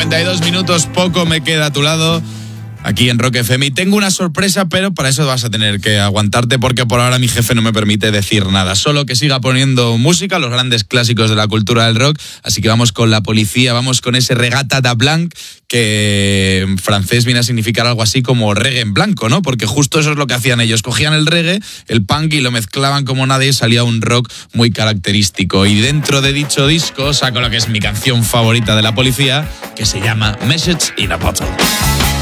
52 minutos, poco me queda a tu lado, aquí en Rock FM. Y tengo una sorpresa, pero para eso vas a tener que aguantarte, porque por ahora mi jefe no me permite decir nada. Solo que siga poniendo música, los grandes clásicos de la cultura del rock. Así que vamos con La Policía, vamos con ese Regata da Blanc, que en francés viene a significar algo así como reggae en blanco, ¿no? Porque justo eso es lo que hacían ellos. Cogían el reggae, el punk y lo mezclaban como nadie y salía un rock muy característico. Y dentro de dicho disco saco lo que es mi canción favorita de La Policía, que se llama Message in a Bottle.